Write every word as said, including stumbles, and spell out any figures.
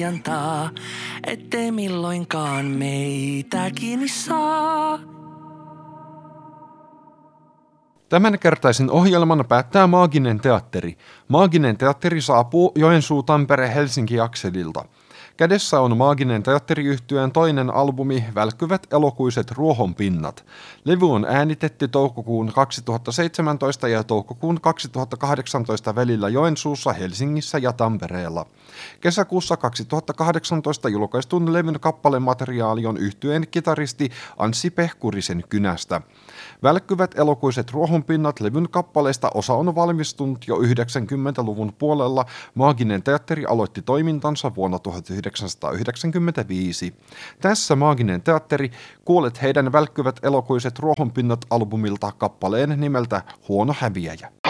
antaa, ettei milloinkaan meitä kiinni saa. Tämänkertaisen ohjelman päättää Maaginen teatteri. Maaginen teatteri saapuu Joensuu-Tampere-Helsinki-akselilta. Kädessä on Maaginen teatteriyhtyeen toinen albumi Välkkyvät elokuiset ruohonpinnat. Levy on äänitetty toukokuun kaksituhattaseitsemäntoista ja toukokuun kaksituhattakahdeksantoista välillä Joensuussa, Helsingissä ja Tampereella. Kesäkuussa kaksituhattakahdeksantoista julkaistun levyn kappalemateriaali on yhtyeen kitaristi Anssi Pehkurisen kynästä. Välkkyvät elokuiset ruohonpinnat levyn kappaleista osa on valmistunut jo yhdeksänkymmentäluvun puolella. Maaginen teatteri aloitti toimintansa vuonna tuhatyhdeksänsataayhdeksänkymmentäviisi. Tässä Maaginen teatteri kuulet heidän Välkkyvät elokuiset ruohonpinnat albumilta kappaleen nimeltä Huono häviäjä.